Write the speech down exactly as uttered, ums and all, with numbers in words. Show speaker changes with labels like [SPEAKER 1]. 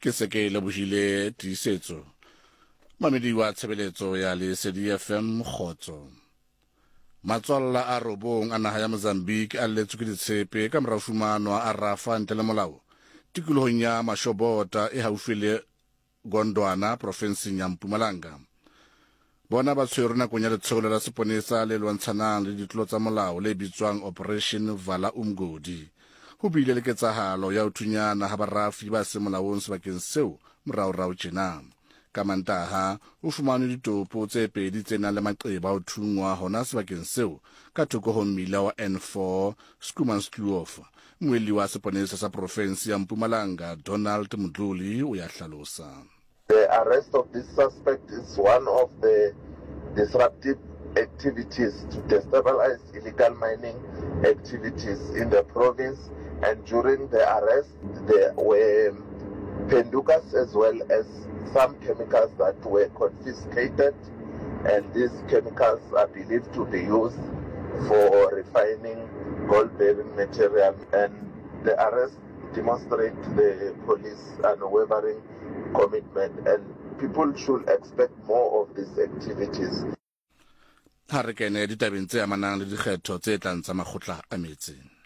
[SPEAKER 1] ke se ke lebohile tiisetso mamedi wa tshebeletso ya Lesedi F M Khotso. Matswalla a robong a naha ya Mozambique a letswe ke ditshepe ka mora fumano a rafa ntle le molao tikolohong ya Mashobota e haufi le Gondwana provinseng ya Mpumalanga. Bona ba tshwerwe nakong ya letsholo la seponesa le lwantshanang le ditlolo tsa molao le bitswang Operation Vala Umgodi. Ho bile le ketsahalo ya ho thunyana ha barafi ba se molaong sebakeng seo moraorao tjena. Ka Mantaha o fumane ditopo tse pedi tse nang le maqeba ho thungwa hona sebakeng seo ka thoko ho mmila wa N four Schoemanskloof. Moeli wa seponesa sa province ya Mpumalanga Donald Mdluli o ya hlalosa.
[SPEAKER 2] The arrest of this suspect is one of the disruptive activities to destabilize illegal mining activities in the province, and during the arrest there were pendukas as well as some chemicals that were confiscated, and these chemicals are believed to be used for refining gold-bearing material, and the arrest demonstrate the police unwavering commitment, and people should expect more of these activities.
[SPEAKER 1] Ha re kene ditabeng tse amanang le dikgetho tse tlang tsa makgotla a metse.